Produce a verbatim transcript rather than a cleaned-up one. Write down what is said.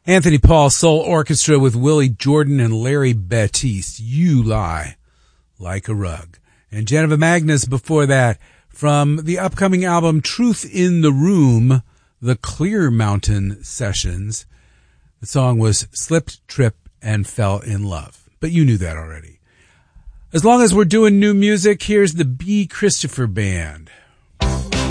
Anthony Paul Soul Orchestra with Willie Jordan and Larry Batiste. You Lie Like a Rug. And Geneva Magnus before that from the upcoming album Truth in the Room, the Clear Mountain Sessions. The song was Slipped, Tripped, and Fell in Love. But you knew that already. As long as we're doing new music, here's the B. Christopher Band